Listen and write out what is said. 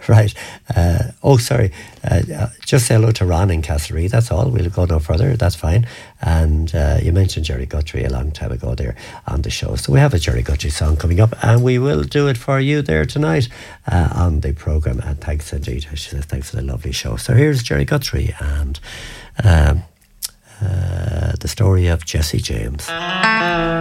Right. Sorry. Just say hello to Ron in Castlereagh. That's all. We'll go no further. That's fine. And you mentioned Jerry Guthrie a long time ago there on the show. So we have a Jerry Guthrie song coming up, and we will do it for you there tonight on the programme. And thanks indeed. She says thanks for the lovely show. So here's Jerry Guthrie and the story of Jesse James.